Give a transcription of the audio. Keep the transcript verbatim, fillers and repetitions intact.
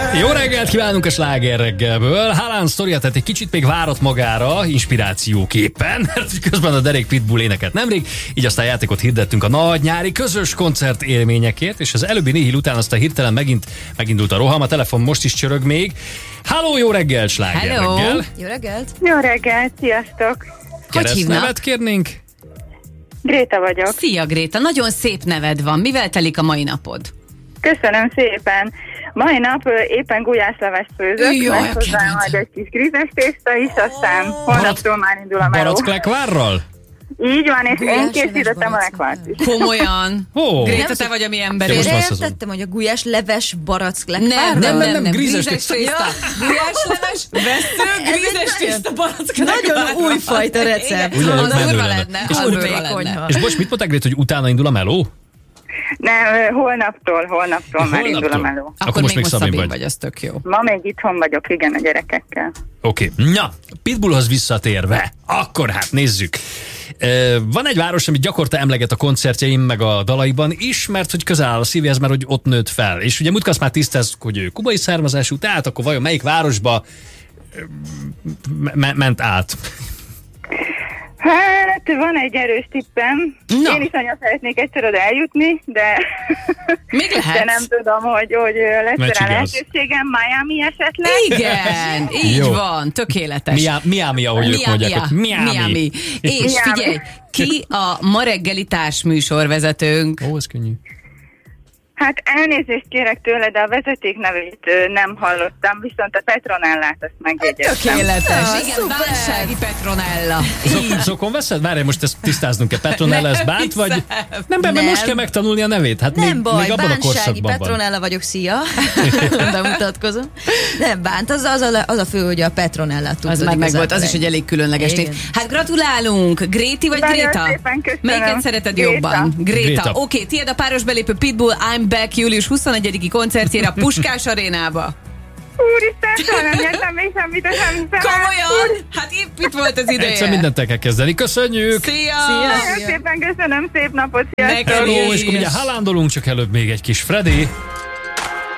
Jó reggelt kívánunk a Sláger reggelből. Haaland sztoria, tehát egy kicsit még várat magára inspirációképpen, mert közben a derék Pitbull éneket nemrég, így aztán játékot hirdettünk a nagy nyári közös koncert élményekért, és az előbbi Nihil után aztán hirtelen megint megindult a roham, a telefon most is csörög még. Halló, jó reggelt, Sláger Hello. reggel. Jó reggelt. Jó reggelt, sziasztok! Hogy hívnak? Nevet kérnénk? Gréta vagyok. Szia Gréta, nagyon szép neved van. Mivel telik a mai napod? Köszönöm szépen. Mai nap ö, éppen gulyáslevest főzök, Jaj, meg hozzá kedvencem. majd egy kis grízes tészta is, aztán holnaptól már indul a meló. Barack-lekvárral? Így van, és én Gulyásleves készítettem a barack. lekvárt is. Komolyan. Ó. Gréta, te vagy a mi ember. Te most Én azt azon. értettem, hogy a gulyás leves barack Nem, lekvárral. nem, nem, nem, nem, grízes grízes tészta. Gulyásleves, vesző, grízes tészta, barack. Nagyon újfajta recept. Úgy lenne, Az menő durva lenne. lenne. És Az úgy- durva Vékony, lenne. ha. És bocs, mit mondták, Gréta, hogy utána indul a meló? Nem, ö, holnaptól, holnaptól már indul a Holnaptól? meló. Akkor még most Szabin vagy. vagy, az tök jó. Ma még itthon vagyok, igen, a gyerekekkel. Oké, okay. Na, Pitbullhoz visszatérve, akkor hát nézzük. Ö, Van egy város, amit gyakorta emleget a koncertjeim, meg a dalaiban is, mert hogy közel áll a szívéhez, mert hogy ott nőtt fel. És ugye múltkor azt már tisztáztuk, hogy ő kubai származású, tehát akkor vajon melyik városba ö, me- ment át? Hát, van egy erős tippem. Na. Én is nagyon szeretnék egyszer oda eljutni, de, Még de lehet. nem tudom, hogy, hogy lesz Meccs rá igaz. lehetőségem. Miami esetleg? Igen, így Jó. van, tökéletes. Miami, Miami, ahogy ők mondják. Ott. Miami. Miami. És Miami. figyelj, ki a ma reggeli társműsorvezetőnk? Ó, ez könnyű. Hát elnézést kérek tőle, de a vezeték nevét ö, nem hallottam, viszont a Petronellát azt megjegyeztem. Tökéletes. Ja, Igen, szuper. Bánsági Petronella. Zok- Zokon veszed? Várj, most ezt tisztáznunk-e? Petronella, ez Nem bánt, vagy? hiszem. Nem, nem, mert Nem. most kell megtanulni a nevét. Hát még, Nem baj, még abban a Bánsági korszakban van. Petronella vagyok, szia. Bemutatkozom. Nem bánt, az, az, a, az a fő, hogy a Petronellát tudod. Az már igazából megvolt, az is egy elég különleges név. Igen. Hát gratulálunk! Gréti vagy Nagyon Gréta? szépen köszönöm. Melyiket szereted Gréta. jobban? Gréta. Gréta. Oké, okay, tiéd a páros belépő Pitbull I'm Back július huszonegyediki koncertjére a Puskás arénába. Úristen, soha nem nyertem még semmit, a sem hiszem. Komolyan? Hát épp itt volt az ideje. Egyszer mindent el kell kezdeni. Köszönjük! Szia! Szia. Nagyon szépen köszönöm, szép napot, sziasztok! Neked Hello, és is. akkor ugye halándolunk, csak előbb még egy kis Freddy.